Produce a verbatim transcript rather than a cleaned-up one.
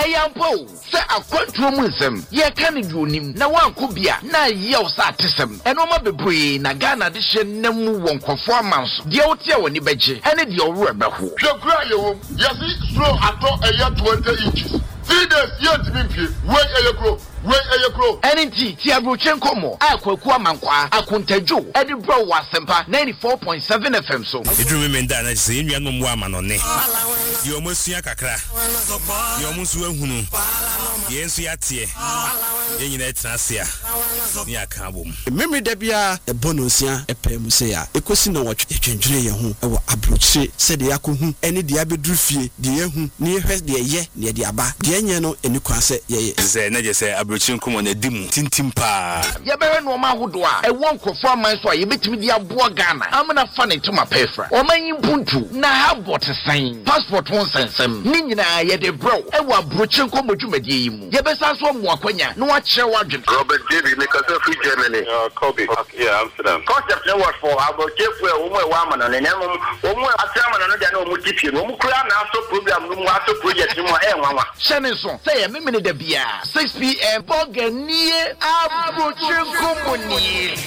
Ayampo, say a quantum ye can do him, na one could be a na yell satism, and Oma Bebre, Nagana addition, Nemu won't performance, the Otia when you beji, and it your rubber. Your grayo, yes, slow at all a year twenty inches. Three days yet to be wait a grow. Wait a grow. Any tea, Tia Bruchenkomo, Aqua Mankwa, Akunteju, Eddie Bro was Sempa ninety-four point seven F M. So, it remained that I say, you know, woman on it. You almost see a cacra. You almost will who. Yes, Yatia. Yenny Tracia. Near Kabum. Memory debia, a bonusia, a pemusea, a question of what you can dream, or Abruce said the Yaku, any diabe drufi, the Yahu, near her, the ye, near the Abba, the Yano, and you can say, ye, Zena say, Abruchin come on a dim, tintimpa. Yaber no man who do I won't conform my soy, you bet me the Abuagana. I'm not funny to my pefra. Or my Buntu, now have what a sign. Passport won't send some. Nina, yet a bro, and what Bruchin come with you, Medium. Yabesas one more quenya, no what share wagon. Robert David, because of free Germany. Uh, Kobe. Yeah, Amsterdam. Concept network for about Jeffrey, woman, woman, and then woman, a chairman, and then Mutipi, Mukran, also program, also project, Mama. Shannon, say a minute of beer, six p m. Bogania, Abu Chunkumuni.